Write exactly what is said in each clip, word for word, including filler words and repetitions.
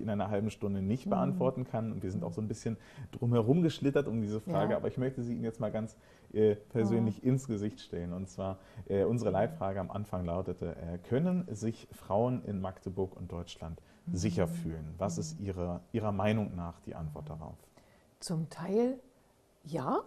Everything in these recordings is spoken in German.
in einer halben Stunde nicht mhm. beantworten kann. Und wir sind auch so ein bisschen drumherum geschlittert um diese Frage. Ja. Aber ich möchte sie Ihnen jetzt mal ganz äh, persönlich ja. ins Gesicht stellen. Und zwar, äh, unsere Leitfrage am Anfang lautete, äh, können sich Frauen in Magdeburg und Deutschland mhm. sicher fühlen? Was mhm. ist Ihre, Ihrer Meinung nach die Antwort darauf? Zum Teil ja.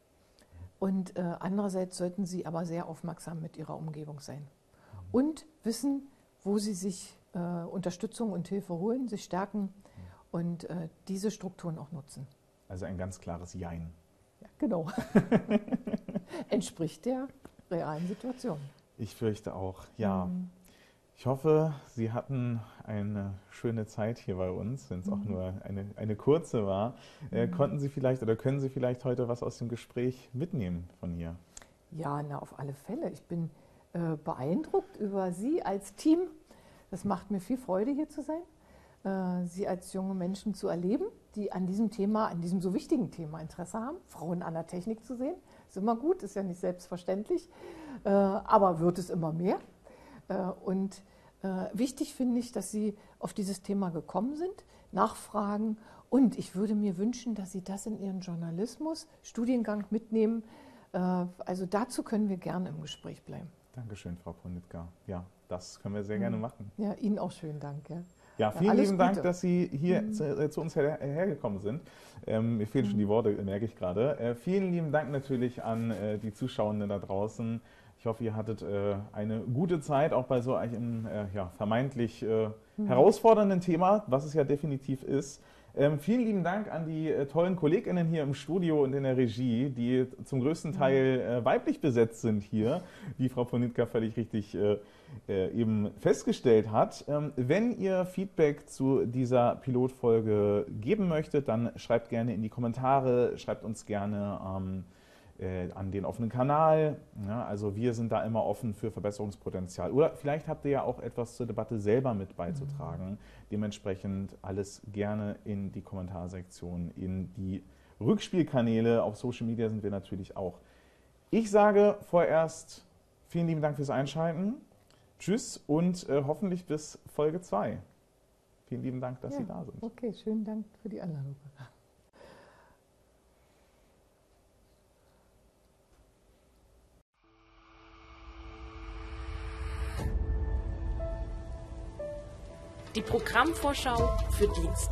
Und äh, andererseits sollten sie aber sehr aufmerksam mit ihrer Umgebung sein. Und wissen, wo sie sich äh, Unterstützung und Hilfe holen, sich stärken und äh, diese Strukturen auch nutzen. Also ein ganz klares Jein. Ja, genau. Entspricht der realen Situation. Ich fürchte auch, ja. Mhm. Ich hoffe, Sie hatten eine schöne Zeit hier bei uns, wenn es mhm. auch nur eine, eine kurze war. Äh, mhm. Konnten Sie vielleicht oder können Sie vielleicht heute was aus dem Gespräch mitnehmen von hier? Ja, na, auf alle Fälle. Ich bin äh, beeindruckt über Sie als Team. Das macht mir viel Freude, hier zu sein. Äh, Sie als junge Menschen zu erleben, die an diesem Thema, an diesem so wichtigen Thema Interesse haben. Frauen an der Technik zu sehen, ist immer gut, ist ja nicht selbstverständlich, äh, aber wird es immer mehr. Äh, und Äh, wichtig finde ich, dass Sie auf dieses Thema gekommen sind, nachfragen, und ich würde mir wünschen, dass Sie das in Ihren Journalismus, Studiengang mitnehmen. Äh, also dazu können wir gerne im Gespräch bleiben. Dankeschön, Frau Ponitka. Ja, das können wir sehr mhm. gerne machen. Ja, Ihnen auch schönen Dank. Ja, ja vielen ja, lieben Gute. Dank, dass Sie hier mhm. zu, äh, zu uns her, hergekommen sind. Ähm, mir fehlen mhm. schon die Worte, merke ich gerade. Äh, vielen lieben Dank natürlich an äh, die Zuschauenden da draußen. Ich hoffe, ihr hattet äh, eine gute Zeit, auch bei so einem äh, ja, vermeintlich äh, mhm. herausfordernden Thema, was es ja definitiv ist. Ähm, vielen lieben Dank an die äh, tollen KollegInnen hier im Studio und in der Regie, die zum größten Teil äh, weiblich besetzt sind hier, wie Frau Ponitka völlig richtig äh, äh, eben festgestellt hat. Ähm, wenn ihr Feedback zu dieser Pilotfolge geben möchtet, dann schreibt gerne in die Kommentare, schreibt uns gerne ähm, an den offenen Kanal. Ja, also wir sind da immer offen für Verbesserungspotenzial. Oder vielleicht habt ihr ja auch etwas zur Debatte selber mit beizutragen. Mhm. Dementsprechend alles gerne in die Kommentarsektion, in die Rückspielkanäle. Auf Social Media sind wir natürlich auch. Ich sage vorerst vielen lieben Dank fürs Einschalten. Tschüss und äh, hoffentlich bis Folge zwei. Vielen lieben Dank, dass ja, Sie da sind. Okay, schönen Dank für die Einladung. Die Programmvorschau für Dienstag.